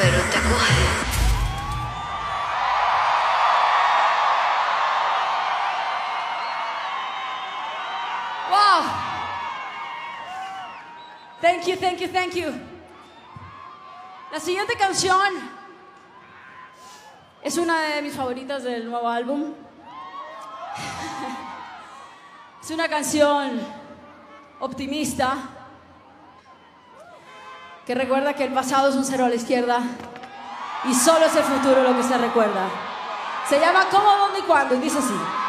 pero te coge. Wow. Thank you, thank you, thank you. La siguiente canción es una de mis favoritas del nuevo álbum. Es una canción optimista que recuerda que el pasado es un cero a la izquierda y solo es el futuro lo que se recuerda. Se llama ¿Cómo, dónde y cuándo? Y dice así.